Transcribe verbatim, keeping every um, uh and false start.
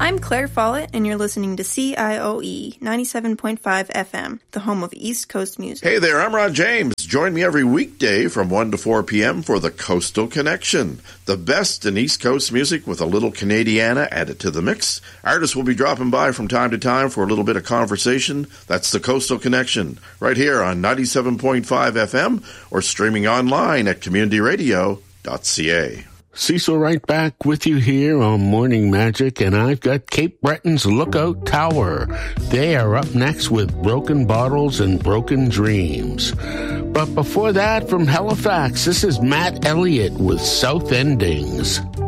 I'm Claire Follett, and you're listening to C I O E ninety-seven point five F M, the home of East Coast music. Hey there, I'm Rod James. Join me every weekday from one to four p.m. for the Coastal Connection, the best in East Coast music with a little Canadiana added to the mix. Artists will be dropping by from time to time for a little bit of conversation. That's the Coastal Connection, right here on ninety-seven point five F M or streaming online at community radio dot c a. Cecil right back with you here on Morning Magic, and I've got Cape Breton's Lookout Tower. They are up next with Broken Bottles and Broken Dreams. But before that, from Halifax, this is Matt Elliott with South Endings.